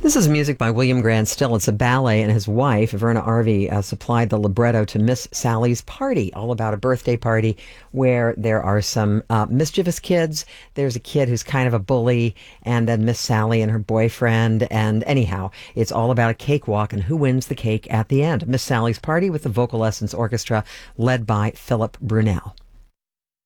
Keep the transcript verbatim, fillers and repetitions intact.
This is music by William Grant Still. It's a ballet, and his wife, Verna Arvey, uh, supplied the libretto to Miss Sally's Party, all about a birthday party where there are some uh, mischievous kids. There's a kid who's kind of a bully, and then Miss Sally and her boyfriend. And anyhow, it's all about a cakewalk and who wins the cake at the end. Miss Sally's Party with the Vocal Essence Orchestra, led by Philip Brunel.